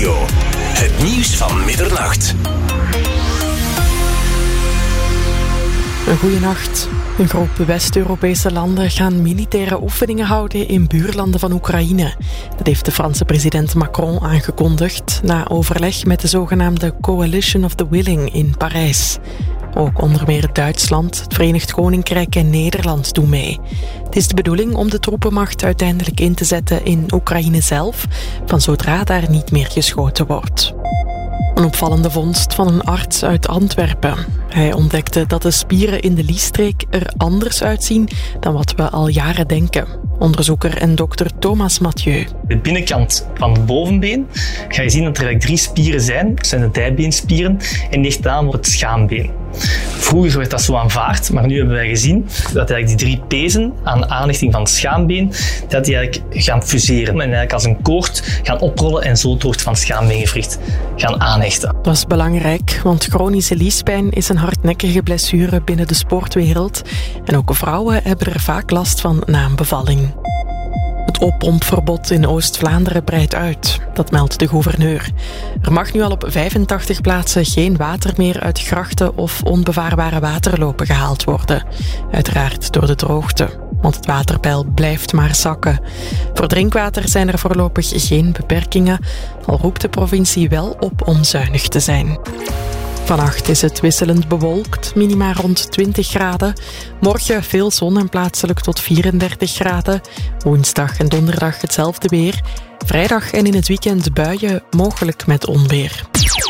Radio. Het nieuws van middernacht. Een goeie nacht. Een groep West-Europese landen gaan militaire oefeningen houden in buurlanden van Oekraïne. Dat heeft de Franse president Macron aangekondigd na overleg met de zogenaamde Coalition of the Willing in Parijs. Ook onder meer Duitsland, het Verenigd Koninkrijk en Nederland doen mee. Het is de bedoeling om de troepenmacht uiteindelijk in te zetten in Oekraïne zelf, van zodra daar niet meer geschoten wordt. Een opvallende vondst van een arts uit Antwerpen. Hij ontdekte dat de spieren in de liesstreek er anders uitzien dan wat we al jaren denken. Onderzoeker en dokter Thomas Mathieu. De binnenkant van het bovenbeen ga je zien dat er 3 spieren zijn. Dat zijn de dijbeenspieren en die staan op het schaambeen. Vroeger werd dat zo aanvaard, maar nu hebben wij gezien dat eigenlijk die 3 pezen aan de aanrichting van het schaambeen, dat die eigenlijk gaan fuseren en eigenlijk als een koord gaan oprollen en zo door het van het schaambeengewricht gaan aanhechten. Dat is belangrijk, want chronische liespijn is een hardnekkige blessure binnen de sportwereld. En ook vrouwen hebben er vaak last van na een bevalling. Het oppompverbod in Oost-Vlaanderen breidt uit, dat meldt de gouverneur. Er mag nu al op 85 plaatsen geen water meer uit grachten of onbevaarbare waterlopen gehaald worden. Uiteraard door de droogte, want het waterpeil blijft maar zakken. Voor drinkwater zijn er voorlopig geen beperkingen, al roept de provincie wel op om zuinig te zijn. Vannacht is het wisselend bewolkt, minima rond 20 graden. Morgen veel zon en plaatselijk tot 34 graden. Woensdag en donderdag hetzelfde weer. Vrijdag en in het weekend buien, mogelijk met onweer.